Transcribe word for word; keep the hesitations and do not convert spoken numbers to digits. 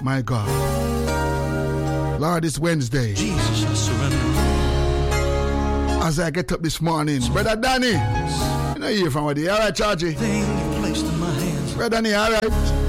My God. Lord, it's Wednesday. Jesus, I surrender. As I get up this morning, Brother Danny, you know you from what you all right, Chargy? Thing you placed in my hands. Brother Danny, all right?